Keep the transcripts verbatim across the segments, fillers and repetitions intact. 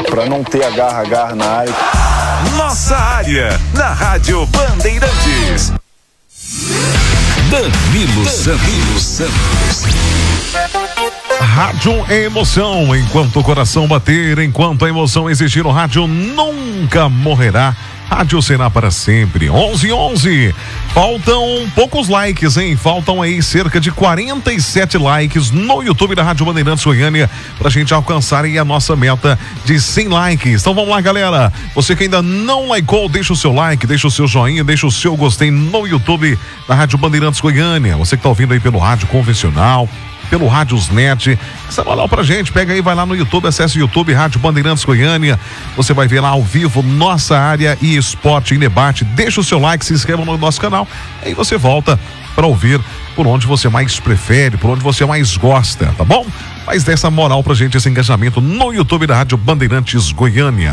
para não ter agarra-agarra na área. Nossa área, na Rádio Bandeirantes. Danilo Santos. Rádio é emoção, enquanto o coração bater, enquanto a emoção existir, o rádio nunca morrerá. Rádio será para sempre. onze e onze. Faltam poucos likes, hein? Faltam aí cerca de quarenta e sete likes no YouTube da Rádio Bandeirantes Goiânia pra gente alcançar aí a nossa meta de cem likes. Então vamos lá, galera. Você que ainda não likeou, deixa o seu like, deixa o seu joinha, deixa o seu gostei no YouTube da Rádio Bandeirantes Goiânia. Você que tá ouvindo aí pelo rádio convencional, pelo Rádiosnet, quiser mandar pra gente, pega aí, vai lá no YouTube, acesse o YouTube, Rádio Bandeirantes Goiânia, você vai ver lá ao vivo Nossa Área e Esporte em Debate. Deixa o seu like, se inscreva no nosso canal, aí você volta para ouvir por onde você mais prefere, por onde você mais gosta, tá bom? Mas dessa moral pra gente, esse engajamento no YouTube da Rádio Bandeirantes Goiânia.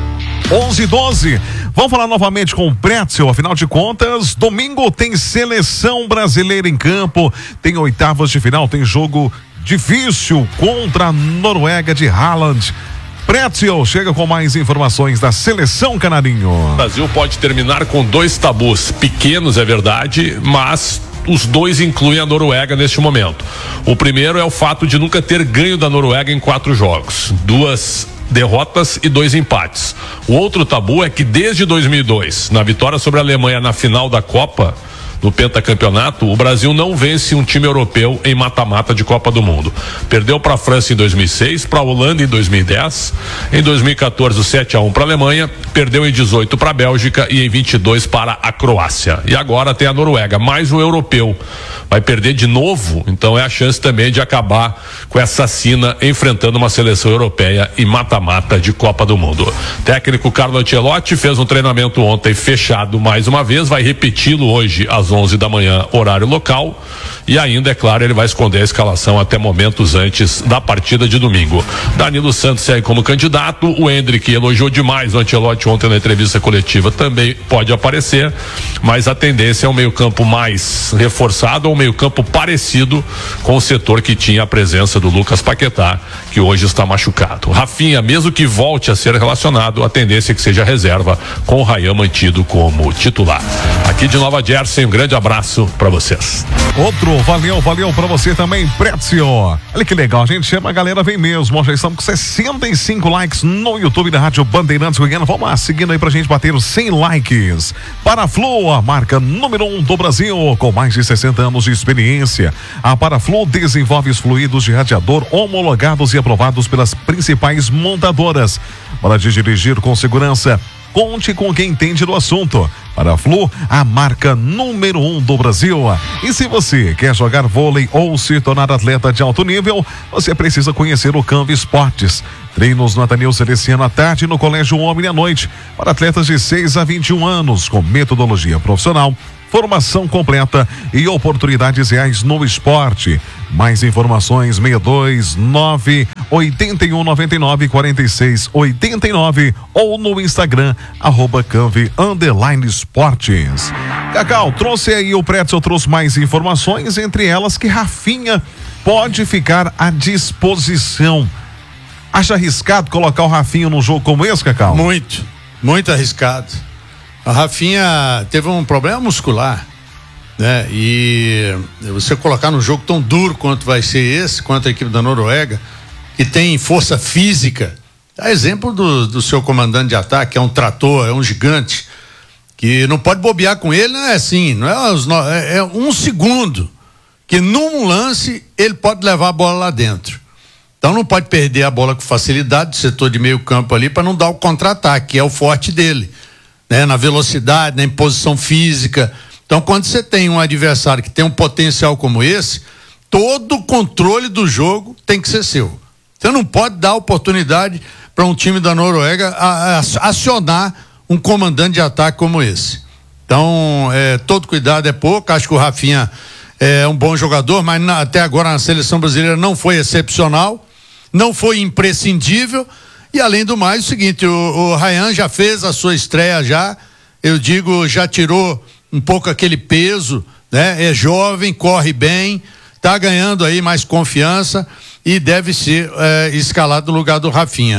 onze e doze, vamos falar novamente com o Pretzel, afinal de contas, domingo tem seleção brasileira em campo, tem oitavas de final, tem jogo difícil contra a Noruega de Haaland. Pretzel chega com mais informações da seleção canarinho. O Brasil pode terminar com dois tabus pequenos, é verdade, mas os dois incluem a Noruega neste momento. O primeiro é o fato de nunca ter ganho da Noruega em quatro jogos, duas derrotas e dois empates. O outro tabu é que desde dois mil e dois, na vitória sobre a Alemanha na final da Copa, no pentacampeonato, o Brasil não vence um time europeu em mata-mata de Copa do Mundo. Perdeu para a França em dois mil e seis, para a Holanda em dois mil e dez, em dois mil e quatorze o sete a um para a Alemanha, perdeu em dezoito para a Bélgica e em vinte e dois para a Croácia. E agora tem a Noruega, mais um europeu. Vai perder de novo, então é a chance também de acabar com essa sina enfrentando uma seleção europeia em mata-mata de Copa do Mundo. Técnico Carlo Ancelotti fez um treinamento ontem fechado mais uma vez, vai repeti-lo hoje às onze da manhã, horário local, e ainda, é claro, ele vai esconder a escalação até momentos antes da partida de domingo. Danilo Santos segue como candidato, o Endrick elogiou demais o Ancelotti ontem na entrevista coletiva, também pode aparecer, mas a tendência é um meio-campo mais reforçado, ou um meio-campo parecido com o setor que tinha a presença do Lucas Paquetá, que hoje está machucado. Rafinha, mesmo que volte a ser relacionado, a tendência é que seja reserva, com o Ryan mantido como titular. Aqui de Nova Jersey, um grande abraço para vocês. Outro, valeu, valeu pra você também, Pretzel. Olha que legal, a gente chama, a galera vem mesmo. Já estamos com sessenta e cinco likes no YouTube da Rádio Bandeirantes Goiânia. Vamos lá, seguindo aí pra gente bater os cem likes. Paraflu, a marca número um do Brasil, com mais de sessenta anos de experiência. A Paraflu desenvolve os fluidos de radiador homologados e aprovados pelas principais montadoras. Para dirigir com segurança, conte com quem entende do assunto. Paraflu, a marca número um do Brasil. E se você quer jogar vôlei ou se tornar atleta de alto nível, você precisa conhecer o Canva Esportes. Treinos no Ateneu Celestino à tarde e no Colégio Homem à noite, para atletas de seis a vinte e um anos, com metodologia profissional, formação completa e oportunidades reais no esporte. Mais informações seis dois nove oito um nove nove quatro seis oito nove ou no Instagram arroba Canve underline esportes. Cacau, trouxe aí o Pretzel, trouxe mais informações, entre elas que Rafinha pode ficar à disposição. Acha arriscado colocar o Rafinha num jogo como esse, Cacau? Muito, muito arriscado. A Rafinha teve um problema muscular, né? E você colocar num jogo tão duro quanto vai ser esse, quanto a equipe da Noruega, que tem força física, dá exemplo do, do seu comandante de ataque, é um trator, é um gigante, que não pode bobear com ele, não é assim, não é, é, é um segundo, que num lance ele pode levar a bola lá dentro. Então não pode perder a bola com facilidade do setor de meio campo ali para não dar o contra-ataque, que é o forte dele, né? Na velocidade, na imposição física. Então quando você tem um adversário que tem um potencial como esse, todo o controle do jogo tem que ser seu. Você não pode dar oportunidade para um time da Noruega a, a, acionar um comandante de ataque como esse. Então, é, todo cuidado é pouco. Acho que o Rafinha é um bom jogador, mas na, até agora na seleção brasileira não foi excepcional, não foi imprescindível. E além do mais, é o seguinte, o, o Ryan já fez a sua estreia já, eu digo, já tirou um pouco aquele peso, né? É jovem, corre bem, tá ganhando aí mais confiança e deve ser é, escalado no lugar do Rafinha.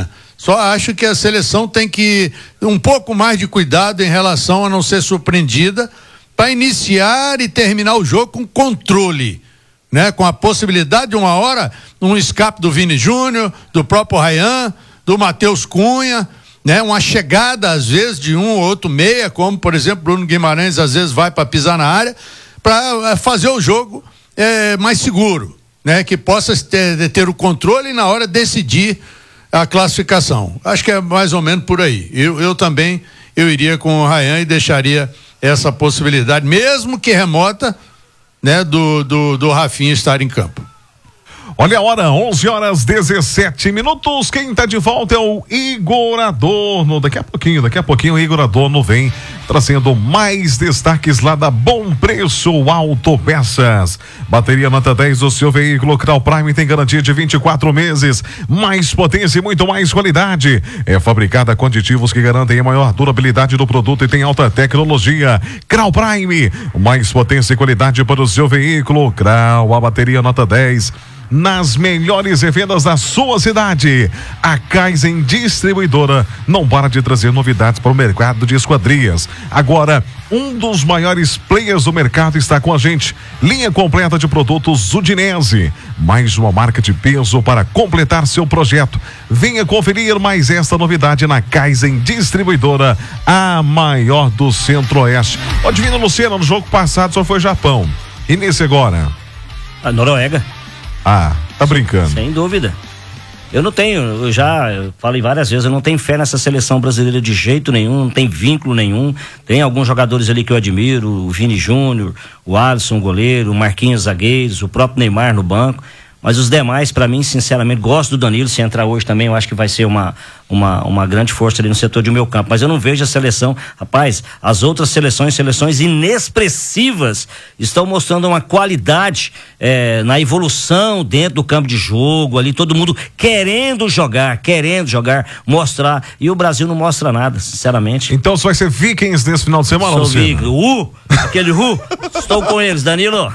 Só acho que a seleção tem que um pouco mais de cuidado em relação a não ser surpreendida para iniciar e terminar o jogo com controle, né? Com a possibilidade de uma hora um escape do Vini Júnior, do próprio Ryan, do Matheus Cunha, né? Uma chegada às vezes de um ou outro meia, como por exemplo Bruno Guimarães às vezes vai para pisar na área, para fazer o jogo é, mais seguro, né? Que possa ter, ter o controle e na hora decidir a classificação. Acho que é mais ou menos por aí. Eu, eu também eu iria com o Ryan e deixaria essa possibilidade, mesmo que remota, né? Do, do, do Rafinha estar em campo. Olha a hora, onze horas dezessete minutos. Quem tá de volta é o Igor Adorno. Daqui a pouquinho, daqui a pouquinho o Igor Adorno vem trazendo mais destaques lá da Bom Preço Autopeças. Bateria nota dez do seu veículo Crau Prime tem garantia de vinte e quatro meses. Mais potência e muito mais qualidade. É fabricada com aditivos que garantem a maior durabilidade do produto e tem alta tecnologia. Crau Prime, mais potência e qualidade para o seu veículo. Crau, a bateria nota dez. Nas melhores revendas da sua cidade. A Kaizen Distribuidora não para de trazer novidades para o mercado de esquadrias. Agora, um dos maiores players do mercado está com a gente. Linha completa de produtos Udinese. Mais uma marca de peso para completar seu projeto. Venha conferir mais esta novidade na Kaizen Distribuidora, a maior do Centro-Oeste. Ó, Divino Lucena, no jogo passado só foi Japão. E nesse agora? A Noruega. Ah, tá brincando. Sem dúvida. Eu não tenho, eu já eu falei várias vezes, eu não tenho fé nessa seleção brasileira de jeito nenhum, não tem vínculo nenhum. Tem alguns jogadores ali que eu admiro, o Vini Júnior, o Alisson, o goleiro, o Marquinhos, zagueiros, o próprio Neymar no banco. Mas os demais, pra mim, sinceramente, gosto do Danilo. Se entrar hoje também, eu acho que vai ser uma, uma, uma grande força ali no setor de meio campo. Mas eu não vejo a seleção. Rapaz, as outras seleções, seleções inexpressivas, estão mostrando uma qualidade é, na evolução dentro do campo de jogo, ali, todo mundo querendo jogar, querendo jogar, mostrar. E o Brasil não mostra nada, sinceramente. Então você vai ser Vikings nesse final de semana, Sou Luciano? Vikings. Uh! Aquele uh! Estou com eles, Danilo.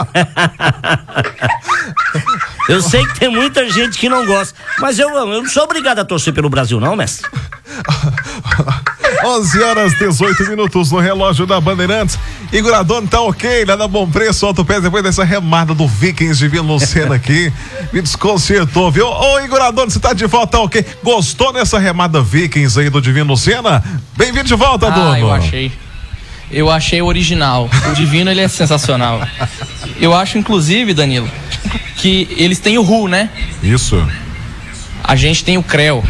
Eu sei que tem muita gente que não gosta, mas eu, eu não sou obrigado a torcer pelo Brasil, não, mestre. onze horas dezoito minutos no relógio da Bandeirantes. Igor Adorno tá ok, lá na Bom Preço Autopeças, depois dessa remada do Vikings de Vila Lucena aqui, me desconcertou, viu? Ô Igor Adorno, você tá de volta, tá ok? Gostou dessa remada Vikings aí do Divino Lucena? Bem-vindo de volta, Adorno. Ah, eu achei. Eu achei original. O Divino, ele é sensacional. Eu acho, inclusive, Danilo, que eles têm o R U, né? Isso. A gente tem o Creu.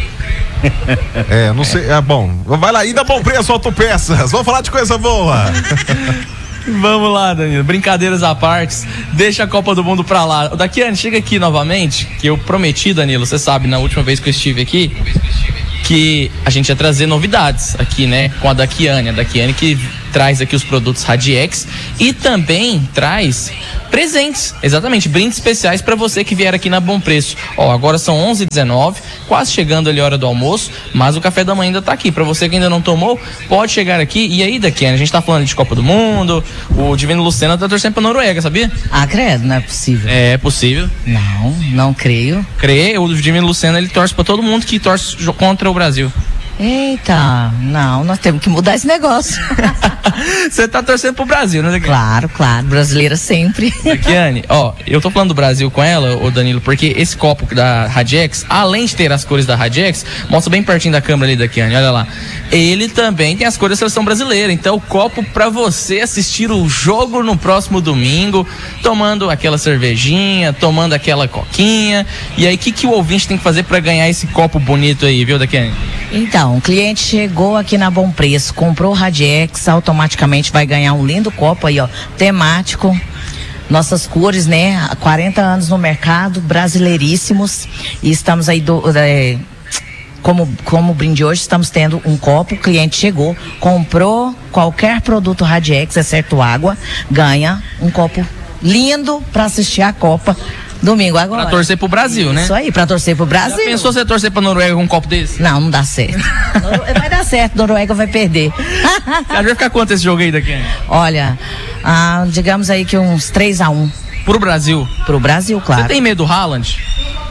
É, não sei, é bom. Vai lá, ainda Bom Preço Autopeças. Vamos falar de coisa boa. Vamos lá, Danilo. Brincadeiras à parte, deixa a Copa do Mundo pra lá. O Daquiane, chega aqui novamente, que eu prometi, Danilo, você sabe, na última vez que eu estive aqui, que a gente ia trazer novidades aqui, né? Com a Daquiane. A Daquiane que traz aqui os produtos Radiex e também traz presentes, exatamente, brindes especiais para você que vier aqui na Bom Preço. Ó, agora são onze e dezenove, quase chegando ali a hora do almoço, mas o café da manhã ainda tá aqui. Para você que ainda não tomou, pode chegar aqui. E aí, Daquiane, a gente tá falando de Copa do Mundo, o Divino Lucena tá torcendo pra Noruega, sabia? Ah, credo, não é possível. É possível. Não, não creio. Crê, o Divino Lucena, ele torce pra todo mundo que torce contra o Brasil. Eita, não, nós temos que mudar esse negócio. Você tá torcendo pro Brasil, né, Daquiane? Claro, claro, brasileira sempre. Daquiane, ó, eu tô falando do Brasil com ela, ô Danilo, porque esse copo da Radiex, além de ter as cores da Radiex, mostra bem pertinho da câmera ali, Daquiane, olha lá. Ele também tem as cores da seleção brasileira, então o copo pra você assistir o jogo no próximo domingo, tomando aquela cervejinha, tomando aquela coquinha. E aí, o que que o ouvinte tem que fazer pra ganhar esse copo bonito aí, viu, Daquiane? Então, o cliente chegou aqui na Bom Preço, comprou o Radiex, automaticamente vai ganhar um lindo copo aí, ó, temático. Nossas cores, né? Há quarenta anos no mercado, brasileiríssimos. E estamos aí do, é, como, como brinde hoje, estamos tendo um copo. O cliente chegou, comprou qualquer produto Radiex, exceto água, ganha um copo lindo para assistir a Copa. Domingo agora. Pra torcer pro Brasil, né? Isso aí, pra torcer pro Brasil. Já pensou você torcer pra Noruega com um copo desse? Não, não dá certo. Vai dar certo, Noruega vai perder. Vai ficar quanto esse jogo aí, Daquiane? Olha, ah, digamos aí que uns três a um. Pro Brasil? Pro Brasil, claro. Você tem medo do Haaland?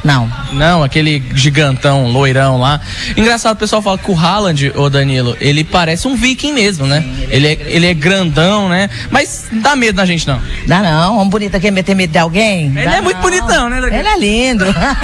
Não. Não, aquele gigantão, loirão lá. Engraçado, o pessoal fala que o Haaland, ô Danilo, ele parece um viking mesmo, né? Ele é, ele é grandão, né? Mas não dá medo na gente, não. Dá não, homem bonito quer meter medo de alguém? Ele Dá é muito não. bonitão, né, Danilo? Ele é lindo.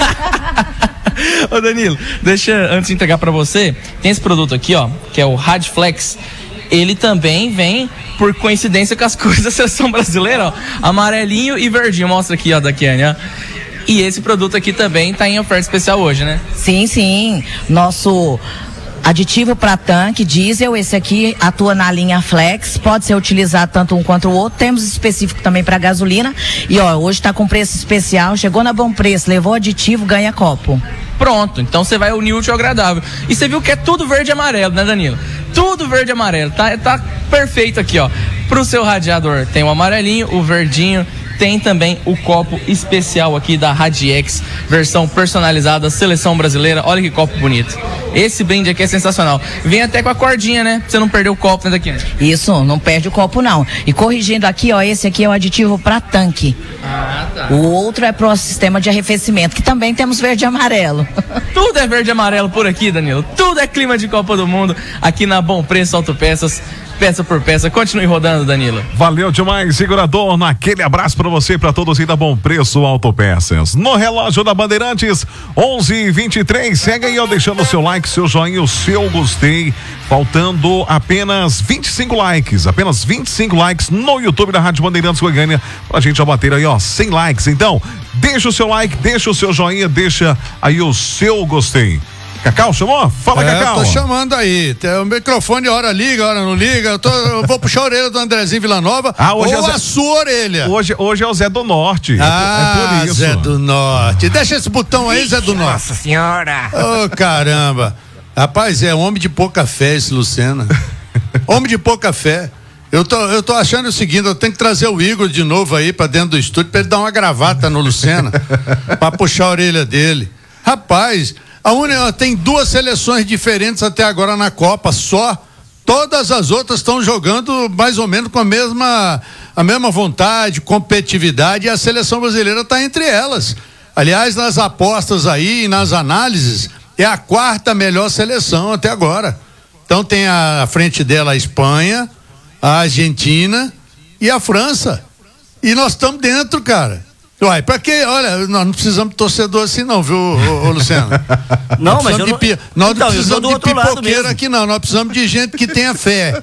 Ô Danilo, deixa, antes de entregar pra você, tem esse produto aqui, ó, que é o Radflex. Ele também vem, por coincidência, com as cores da seleção brasileira, ó, amarelinho e verdinho. Mostra aqui, ó, da Kiane, ó. E esse produto aqui também tá em oferta especial hoje, né? Sim, sim. Nosso aditivo para tanque diesel, esse aqui atua na linha Flex, pode ser utilizado tanto um quanto o outro. Temos específico também para gasolina. E ó, hoje tá com preço especial, chegou na Bom Preço, levou aditivo, ganha copo. Pronto, então você vai unir o útil ao agradável. E você viu que é tudo verde e amarelo, né, Danilo? Tudo verde e amarelo, tá, tá perfeito aqui, ó. Pro seu radiador tem o amarelinho, o verdinho, tem também o copo especial aqui da Radiex, versão personalizada, seleção brasileira. Olha que copo bonito. Esse brinde aqui é sensacional. Vem até com a cordinha, né? Pra você não perder o copo, né, daqui? Isso, não perde o copo não. E corrigindo aqui, ó, esse aqui é o aditivo para tanque. Ah, tá. O outro é pro sistema de arrefecimento, que também temos verde e amarelo. Tudo é verde e amarelo por aqui, Danilo. Tudo é clima de Copa do Mundo aqui na Bom Preço Autopeças. Peça por peça, continue rodando, Danilo. Valeu demais, segurador. Naquele abraço pra você e pra todos aí da Bom Preço Autopeças. No relógio da Bandeirantes, onze e vinte e três. Segue aí, ó, deixando o seu like, seu joinha, o seu gostei. Faltando apenas vinte e cinco likes, apenas vinte e cinco likes no YouTube da Rádio Bandeirantes Goiânia, pra gente já bater aí, ó, cem likes. Então, deixa o seu like, deixa o seu joinha, deixa aí o seu gostei. Cacau, chamou? Fala, é, Cacau. Tô chamando aí. Tem o microfone, hora liga, hora não liga. Eu, tô, eu vou puxar a orelha do Andrezinho Villanova ah, hoje ou é Zé... a sua orelha. Hoje, hoje é o Zé do Norte. Ah, é por isso. Zé do Norte. Deixa esse botão aí, Zé do Norte. Nossa Senhora. Ô, oh, caramba. Rapaz, é homem de pouca fé esse Lucena. Homem de pouca fé. Eu tô, eu tô achando o seguinte, eu tenho que trazer o Igor de novo aí pra dentro do estúdio pra ele dar uma gravata no Lucena pra puxar a orelha dele. Rapaz... A União tem duas seleções diferentes até agora na Copa, só. Todas as outras estão jogando mais ou menos com a mesma, a mesma vontade, competitividade, e a seleção brasileira está entre elas. Aliás, nas apostas aí, nas análises, é a quarta melhor seleção até agora. Então tem a, à frente dela a Espanha, a Argentina e a França. E nós estamos dentro, cara. Uai, pra quê? Olha, nós não precisamos de torcedor assim não, viu, ô, ô Luciano? Não, mas eu de não... pi... Nós então, não precisamos de pipoqueiro aqui não, nós precisamos de gente que tenha fé.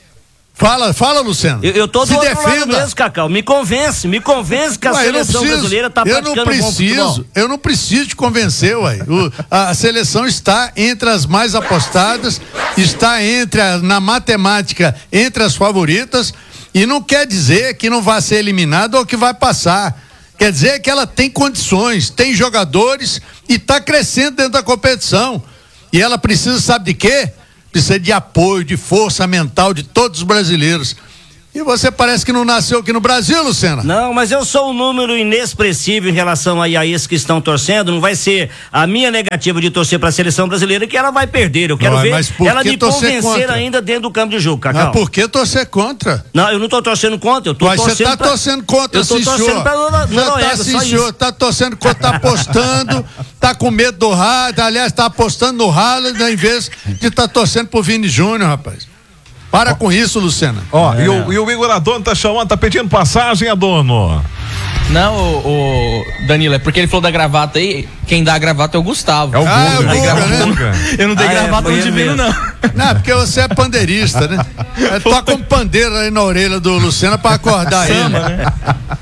Fala, fala, Luciano. Eu, eu tô do Se outro defenda. lado mesmo, Cacau. Me convence, me convence que a ué, seleção preciso, brasileira tá praticando eu não preciso, bom futebol. Eu não preciso te convencer, ué. O, a, a seleção está entre as mais apostadas, está entre a, na matemática entre as favoritas, e não quer dizer que não vai ser eliminado ou que vai passar. Quer dizer que ela tem condições, tem jogadores e está crescendo dentro da competição. E ela precisa, sabe de quê? Precisa de apoio, de força mental de todos os brasileiros. E você parece que não nasceu aqui no Brasil, Lucena. Não, mas eu sou um número inexpressivo em relação aí a esses que estão torcendo. Não vai ser a minha negativa de torcer para a seleção brasileira que ela vai perder. Eu quero não, ver ela me convencer contra? ainda dentro do campo de jogo, Cacau. Mas por que torcer contra? Não, eu não tô torcendo contra, eu tô Mas torcendo você tá pra... torcendo contra, eu tô sim, torcendo senhor. pra Noro- Noruega, tá, sim, só senhor. isso. Tá torcendo contra, tá apostando, tá com medo do Haaland, aliás, tá apostando no Haaland em vez de tá torcendo pro Vini Júnior, rapaz. Para com isso, Lucena. Ó, é. e, o, e o Igor Adorno tá chamando, tá pedindo passagem, Adorno. Não, o, o Danilo, é porque ele falou da gravata aí, quem dá a gravata é o Gustavo. É o Ah, Guga. é o Guga, né? Eu não dei Ah, é, gravata foi no ele divino, mesmo. não. Não, porque você é pandeirista, né? É, toca um pandeiro aí na orelha do Lucena pra acordar Samba, ele. né?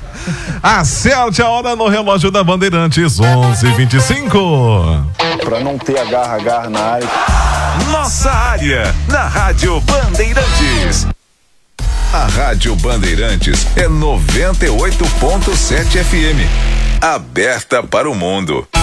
Acerte a hora no relógio da Bandeirantes, onze e vinte e cinco. Pra não ter agarra-agarra na área. Nossa área, na Rádio Bandeirantes. A Rádio Bandeirantes é noventa e oito ponto sete F M. Aberta para o mundo.